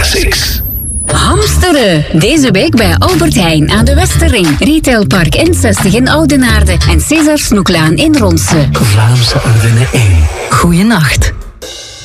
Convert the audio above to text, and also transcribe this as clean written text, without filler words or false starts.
Classics. Hamsteren. Deze week bij Albert Heijn aan de Westerring. Retailpark N60 in Oudenaarde en César Snoeklaan in Ronse. Vlaamse Ardennen 1. Goeienacht.